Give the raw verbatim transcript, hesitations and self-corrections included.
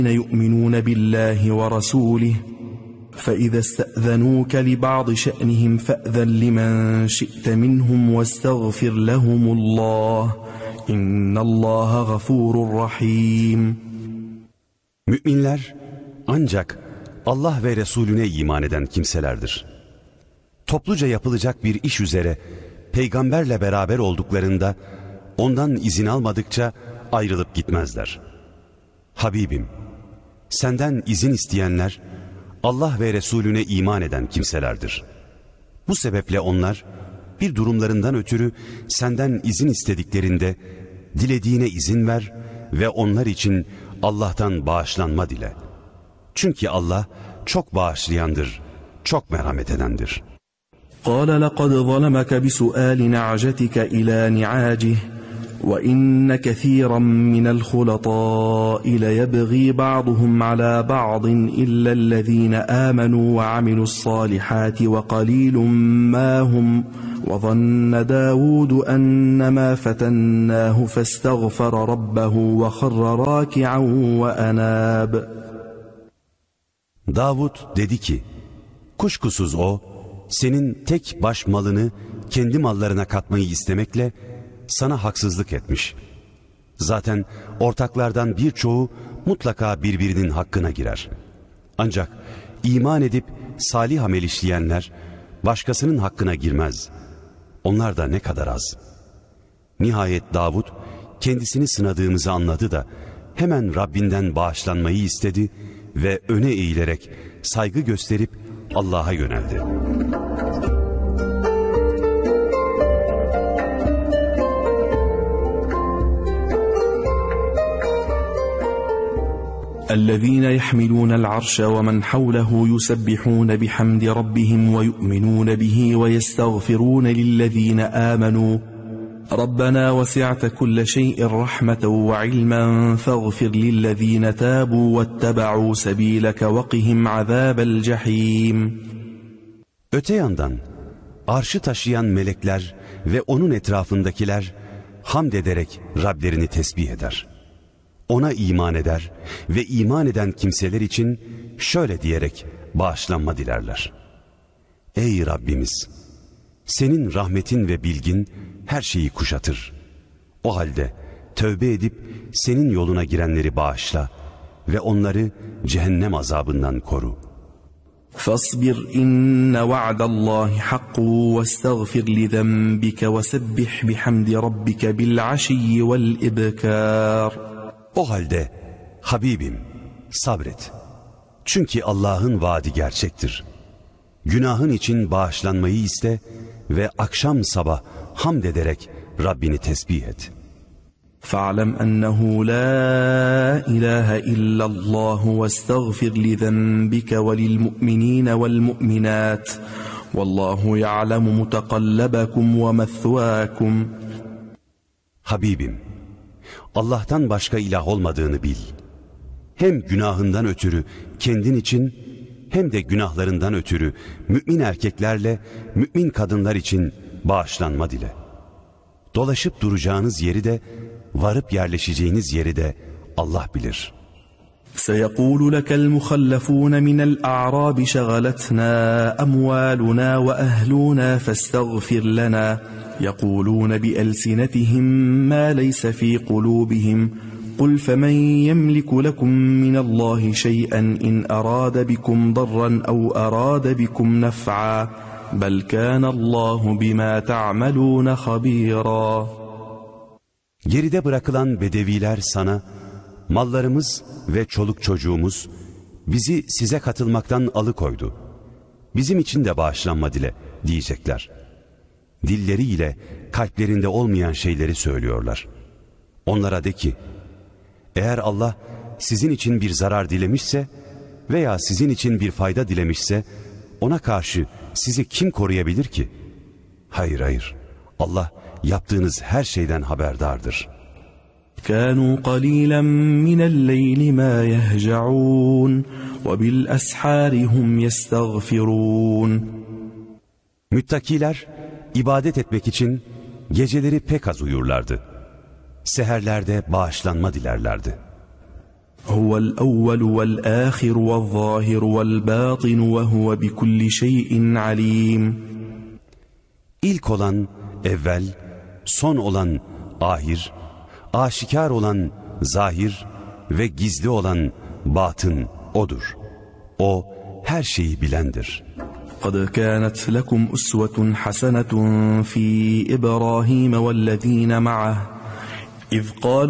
يؤمنون بالله ورسوله فإذا استأذنوك لبعض شأنهم فأذن لمن شئت منهم واستغفر لهم الله إن الله غفور رحيم. Müminler ancak Allah ve Resulüne iman eden kimselerdir. Topluca yapılacak bir iş üzere peygamberle beraber olduklarında ondan izin almadıkça ayrılıp gitmezler. Habibim, senden izin isteyenler Allah ve Resulüne iman eden kimselerdir. Bu sebeple onlar bir durumlarından ötürü senden izin istediklerinde dilediğine izin ver ve onlar için Allah'tan bağışlanma dile. Çünkü Allah çok bağışlayandır, çok merhamet edendir. قال لقد ظلمك بسؤال نعجتك إلى نعاجه وإن كثيرا من الخلطاء ليبغي بعضهم على بعض إلا الذين آمنوا وعملوا الصالحات وقليل ما هم وظن داود أنما فتناه فاستغفر ربه وخر راكعا وأناب. Davud dedi ki, kuşkusuz o, senin tek baş malını kendi mallarına katmayı istemekle sana haksızlık etmiş. Zaten ortaklardan birçoğu mutlaka birbirinin hakkına girer. Ancak iman edip salih amel işleyenler başkasının hakkına girmez. Onlar da ne kadar az. Nihayet Davud kendisini sınadığımızı anladı da hemen Rabbinden bağışlanmayı istedi ve öne eğilerek saygı gösterip Allah'a yöneldi. الذين يحملون العرش ومن حوله يسبحون بحمد ربهم ويؤمنون به ويستغفرون للذين آمنوا ربنا وسعت كل شيء رحمة وعلما فاغفر للذين تابوا واتبعوا سبيلك وقهم عذاب الجحيم. Öte yandan arşı taşıyan melekler ve onun etrafındakiler hamd ederek Rablerini tesbih eder. Ona iman eder ve iman eden kimseler için şöyle diyerek bağışlanma dilerler. Ey Rabbimiz! Senin rahmetin ve bilgin her şeyi kuşatır. O halde tövbe edip senin yoluna girenleri bağışla ve onları cehennem azabından koru. فاصبر إن وعد الله حق واستغفر لذنبك وسبح بحمد ربك بالعشي والإبكار. O halde Habibim sabret. Çünkü Allah'ın vaadi gerçektir. Günahın için bağışlanmayı iste ve akşam sabah hamd ederek Rabbini tesbih et. فَاعْلَمْ أَنَّهُ لَا إِلَٰهَ إِلَّا اللّٰهُ وَاسْتَغْفِرْ لِذَنْبِكَ وَلِلْمُؤْمِنِينَ وَالْمُؤْمِنَاتِ وَاللّٰهُ يَعْلَمُ مُتَقَلَّبَكُمْ وَمَثْوَاكُمْ. Habibim, Allah'tan başka ilah olmadığını bil. Hem günahından ötürü kendin için hem de günahlarından ötürü mümin erkeklerle mümin kadınlar için bağışlanma dile. Dolaşıp duracağınız yeri de varıp yerleşeceğiniz yeri de Allah bilir. سيقول لك المخلفون من الأعراب شغلتنا أموالنا وأهلنا فاستغفر لنا يقولون بألسنتهم ما ليس في قلوبهم قل فمن يملك لكم من الله شيئا إن أراد بكم ضرا أو أراد بكم نفعا بل كان الله بما تعملون خبيرا. Geride bırakılan bedeviler sana, mallarımız ve çoluk çocuğumuz bizi size katılmaktan alıkoydu. Bizim için de bağışlanma dile diyecekler. Dilleriyle kalplerinde olmayan şeyleri söylüyorlar. Onlara de ki, eğer Allah sizin için bir zarar dilemişse veya sizin için bir fayda dilemişse ona karşı sizi kim koruyabilir ki? Hayır hayır, Allah yaptığınız her şeyden haberdardır. كانوا قليلا من الليل ما يهجعون وبالأسحار هم يستغفرون. Müttakiler ibadet etmek için geceleri pek az uyurlardı. Seherlerde bağışlanma dilerlerdi. هو الأول والآخر والظاهر والباطن وهو بكل شيء عليم. İlk olan evvel, son olan ahir, aşikar olan zahir ve gizli olan batın O'dur. O her şeyi bilendir. قد كانت لكم أسوة حسنة في إبراهيم والذين معه إذ قالوا